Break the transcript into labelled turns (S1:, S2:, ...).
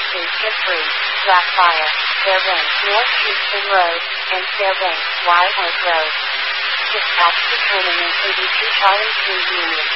S1: Street, Capri, Blackfire, Fairbanks, North Houston Road, and Fairbanks, White Oak Road. Dispatch determinant 82 Charlie 3 Union.